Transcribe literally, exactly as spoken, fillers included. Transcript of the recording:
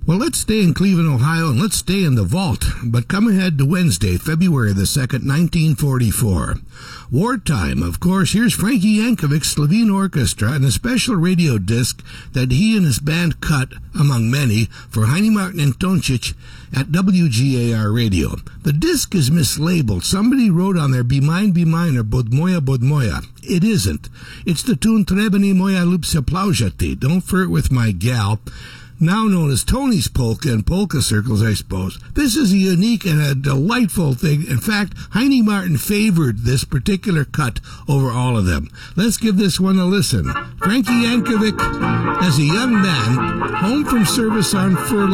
Well, let's stay in Cleveland, Ohio, and let's stay in the vault. But come ahead to Wednesday, February the second, nineteen forty-four. Wartime, of course. Here's Frankie Yankovic's Slovene Orchestra and a special radio disc that he and his band cut, among many, for Heine Martin and Toncic at W G A R Radio. The disc is mislabeled. Somebody wrote on there, Be Mine, Be Mine, or Bod Moja, Bod Moja. It isn't. It's the tune Trebeni Moja Lupsa Plaujati, Don't Flirt With My Gal, now known as Tony's Polka and Polka Circles, I suppose. This is a unique and a delightful thing. In fact, Heine Martin favored this particular cut over all of them. Let's give this one a listen. Frankie Yankovic, as a young man, home from service on furlough,